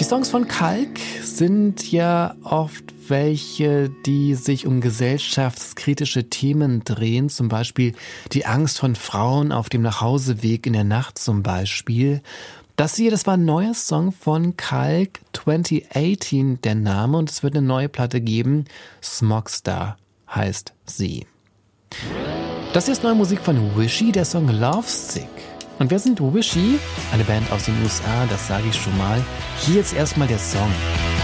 Songs von Kalk sind ja oft welche, die sich um gesellschaftskritische Themen drehen, zum Beispiel die Angst von Frauen auf dem Nachhauseweg in der Nacht zum Beispiel. Das hier, das war ein neuer Song von Kalk, 2018 der Name, und es wird eine neue Platte geben. Smogstar heißt sie. Das hier ist neue Musik von Wishy, der Song Lovesick. Und wer sind Wishy? Eine Band aus den USA, das sage ich schon mal. Hier jetzt erstmal der Song.